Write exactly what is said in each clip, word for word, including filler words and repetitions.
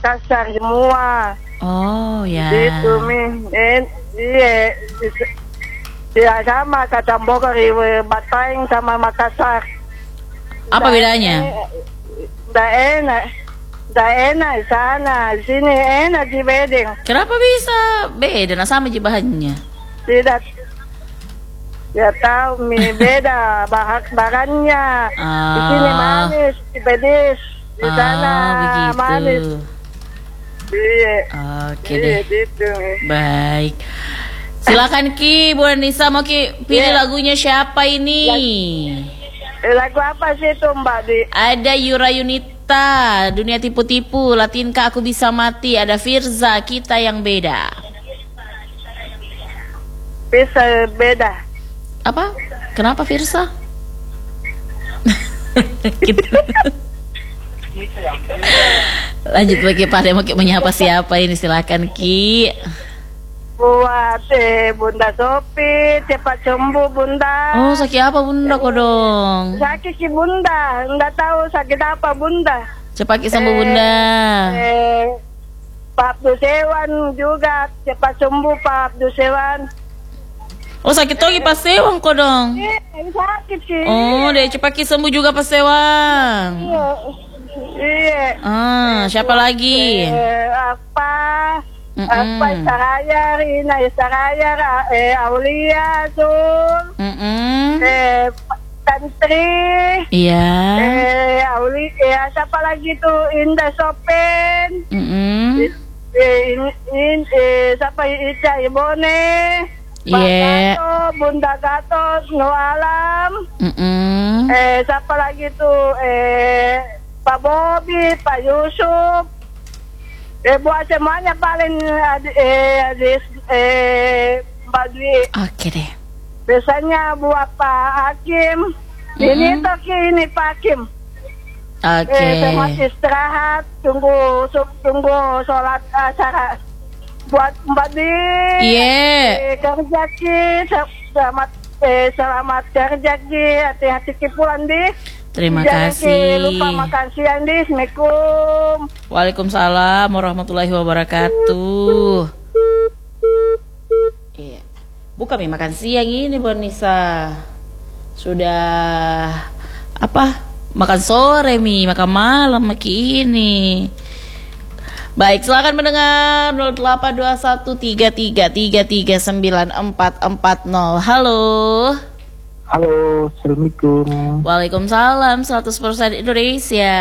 Makassar semua. Oh ya. Gitu Mi. Eh, iya. Iya sama kacang Bogor, Batang sama Makassar. Apa bedanya? Nggak enak. Nggak enak di sana. Di sini enak di Bedeng. Kenapa bisa beda? Nah sama aja bahannya. Tidak. Ya tahu Mi beda bahak bahannya. Di sini Ah. manis, di pedis. Di sana Ah, begitu. manis. Iya. Oke Iya deh. gitu Mi. Baik. Silakan Ki, Bu Anissa mau Ki pilih Yeah. lagunya siapa ini? Eh, lagu apa sih itu Mbak Di? Ada Yura Yunita, Dunia Tipu-Tipu, Latinka Aku Bisa Mati, ada Firza, Kita Yang Beda. Bisa beda. Apa? Kenapa Firza? Gitu. Lanjut lagi Pak, mau Ki menyapa siapa ini, silakan Ki. Buat eh, Bunda Sopi, cepat sembuh Bunda. Oh sakit apa Bunda kodong? Sakit si Bunda, nggak tahu sakit apa Bunda. Cepat Ki sembuh Bunda. Eh, Pak Abdusewan juga cepat sembuh Pak Abdusewan. Oh sakit lagi Pak Sewang kodong. Eh, sakit sih. Oh deh cepat Ki sembuh juga Pak Sewang. Iya. Iya. Ah siapa lagi? Eh, apa? Mm-mm. Apa Saraya, Rina Saraya, eh Aulia, Sul, Mm-mm. eh Tantri, Iya. eh Aulia, eh, siapa lagi tuh Indah Sopen, Mm-mm. eh, in, in, eh, siapa Ica Ibone, Pak Iya. Gato, Bunda Gatot, Nualam, Mm-mm. eh siapa lagi tuh eh Pak Bobi, Pak Yusuf. Eh buat semuanya paling eh, eh, eh Mbak Dwi. Oke deh. Biasanya buat Pak Hakim. Mm-mm. Ini toh Ki, ini Pak Hakim. Oke. Eh selamat istirahat. Tunggu su- tunggu sholat asar. Buat Mbak Dwi. Iya. Eh, kerja Ki. Selamat eh, selamat kerja Ki. Hati-hati Ki pulang di. Terima Jangan kasih. Ki, lupa makan siang di. Assalamualaikum. Waalaikumsalam warahmatullahi wabarakatuh. Iya. Bukan Mi makan siang ini Bu Nisa. Sudah apa? Makan sore Mi, makan malam Maki ini. Baik, silakan mendengar nol delapan dua satu tiga tiga tiga tiga sembilan empat empat nol. Halo. Halo, Assalamualaikum. Waalaikumsalam, seratus persen Indonesia.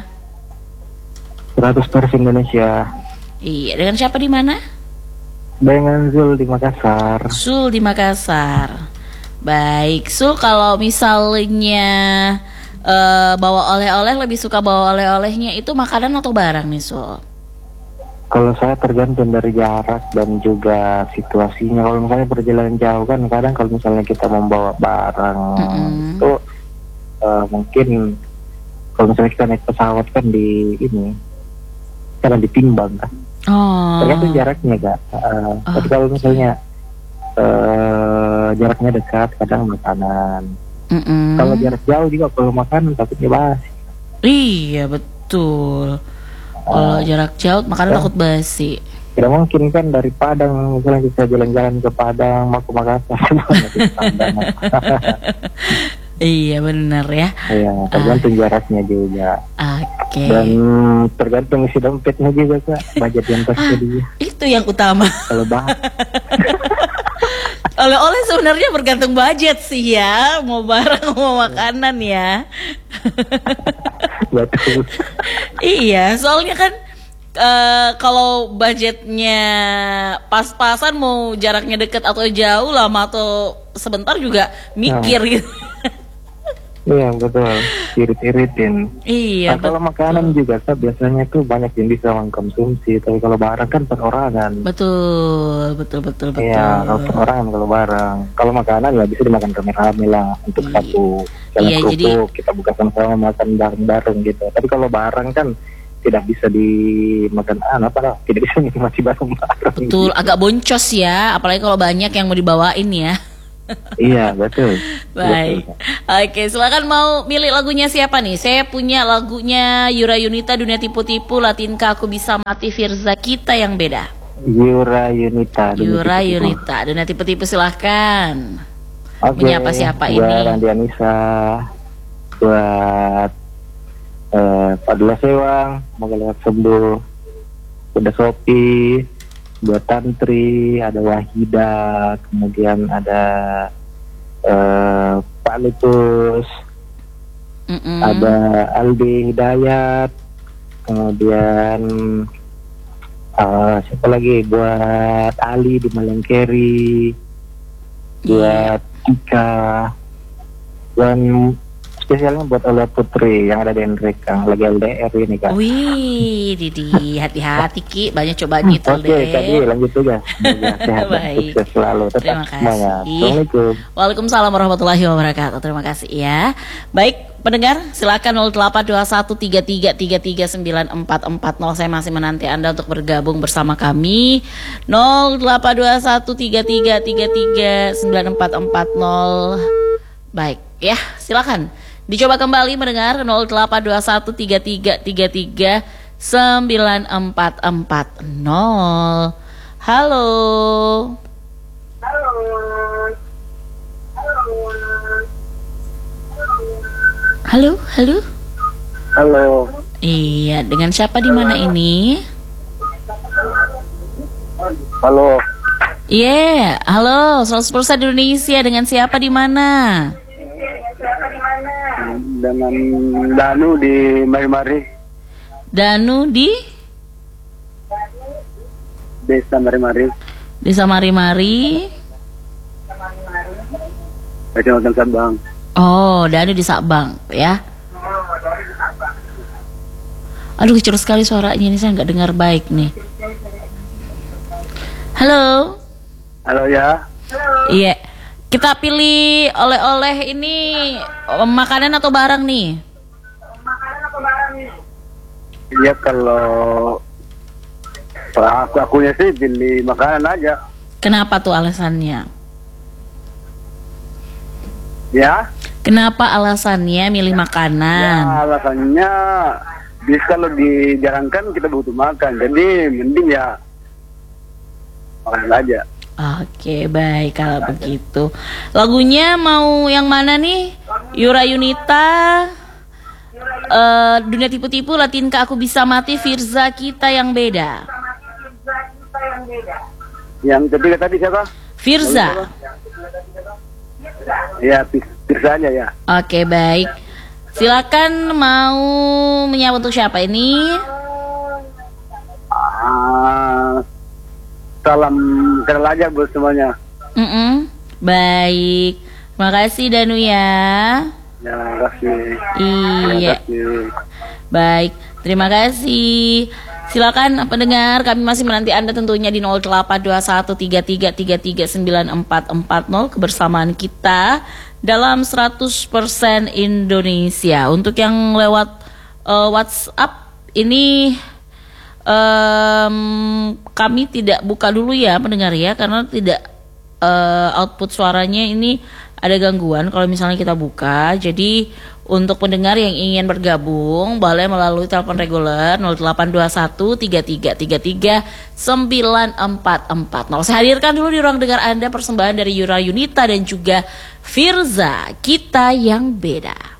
seratus persen Indonesia. Iya, dengan siapa di mana? Dengan Zul di Makassar. Sul di Makassar. Baik, Sul kalau misalnya eh, bawa oleh-oleh lebih suka bawa oleh-olehnya itu makanan atau barang nih Sul? Kalau saya tergantung dari jarak dan juga situasinya. Kalau misalnya perjalanan jauh kan kadang kalau misalnya kita membawa barang Mm-mm. itu eh, mungkin kalau misalnya kita naik pesawat kan di ini karena ditimbang kan. Oh. Tergantung jaraknya kak. Eh, Oh. Tapi kalau misalnya eh, jaraknya dekat kadang makanan. Mm-mm. Kalau jarak jauh juga kalau makanan takutnya basi. Iya betul. Kalau jarak jauh makanan ya. takut basi. Tidak mungkin kan dari Padang misalnya kita jalan-jalan ke Padang mau ke Makassar. Iya benar ya. Iya, tergantung jaraknya juga. Oke. Dan tergantung isi dompetnya juga kak, budget yang pasti dia. Itu yang utama. Kalau bah, Oleh-oleh sebenarnya bergantung budget sih ya, mau barang mau makanan ya. betul. Iya, soalnya kan eh, kalau budgetnya pas-pasan mau jaraknya deket atau jauh, lama atau sebentar juga mikir gitu. Iya betul, irit-iritin. Iya, Nah, kalau betul. makanan juga kak biasanya tuh banyak yang bisa mengkonsumsi, tapi kalau barang kan perorangan. Betul, betul, betul, betul. Iya, kalau perorangan kalau barang. Kalau makanan ya bisa dimakan rame-rame lah untuk Iya. satu jalan Iya, kerupuk jadi- kita buka sama-sama makan bareng-bareng gitu. Tapi kalau barang kan tidak bisa dimakan ah, apa lah, tidak bisa nikmati bareng-bareng. Betul, agak boncos ya, apalagi kalau banyak yang mau dibawain ya. Iya, betul. Baik. Betul. Oke, silakan mau milih lagunya siapa nih? Saya punya lagunya Yura Yunita, Dunia Tipu-Tipu, Latinka Aku Bisa Mati, Firza Kita Yang Beda. Yura Yunita. Yura Yunita, Dunia Tipu-Tipu, silahkan. Oke. Menyapa siapa buat ini? Randi Anissa, buat eh, Padula Sewang, semoga lehat sembuh. Udah Sopi, buat Tantri, ada Wahida, kemudian ada eh, Pak Lutus, Mm-mm. ada Aldi Hidayat, kemudian eh, siapa lagi, buat Ali di Malengkeri, buat Tika, dan spesialnya buat Ola Putri yang ada di Enreka, lagi L D R ini kan. Wih, Didi, hati-hati Ki, banyak cobaan itu Oke, deh. tadi lanjut aja. Semoga sehat dan Baik. sukses selalu. Tetap Terima semangat. kasih. Assalamualaikum. Waalaikumsalam warahmatullahi wabarakatuh. Terima kasih ya. Baik, pendengar, silakan nol delapan dua satu tiga tiga tiga tiga sembilan empat empat nol. Saya masih menanti Anda untuk bergabung bersama kami. nol delapan dua satu tiga tiga tiga tiga sembilan empat empat nol. Baik, ya, silakan. Dicoba kembali mendengar nol delapan dua satu tiga tiga tiga tiga sembilan empat empat nol. Halo. Halo, halo. Halo. Iya, dengan siapa di mana ini? Halo. Iya, halo, seratus persen Indonesia, dengan siapa di mana? Dengan Danu di Mari-Mari, Danu di Desa Mari-Mari, Desa Mari-Mari. Kecamatan Sabang. Oh, Danu di Sabang, ya. Aduh, kecil sekali suaranya ini, saya nggak dengar baik nih. Halo. Halo ya. Iya. Kita pilih oleh-oleh ini eh, makanan atau barang nih? Iya, kalau kalau aku akunya sih pilih makanan aja. Kenapa tuh alasannya? Ya. Kenapa alasannya milih Ya, makanan? alasannya bis kalau dijalankan kita butuh makan, jadi mending ya makan aja. Oke, baik kalau begitu. Lagunya mau yang mana nih? Yura Yunita, eh, Dunia Tipu-Tipu, Latinka Aku Bisa Mati, Firza Kita Yang Beda. Yang ketiga tadi siapa? Firza. Ya, bisa aja ya. Oke, baik. Silakan mau menyapa untuk siapa ini? Ah, salam kenal aja buat semuanya. Mm-mm. Baik. Terima kasih Danu ya. Ya, terima kasih. Iya. Terima kasih. Baik, terima kasih. Silakan pendengar, kami masih menanti Anda tentunya di nol delapan dua satu tiga tiga tiga tiga sembilan empat empat nol kebersamaan kita dalam seratus persen Indonesia. Untuk yang lewat uh, WhatsApp ini um, kami tidak buka dulu ya pendengar ya, karena tidak uh, output suaranya ini ada gangguan kalau misalnya kita buka. Jadi untuk pendengar yang ingin bergabung boleh melalui telepon reguler nol delapan dua satu tiga tiga tiga tiga sembilan empat empat nol. Saya hadirkan dulu di ruang dengar Anda persembahan dari Yura Yunita dan juga Firza Kita Yang Beda.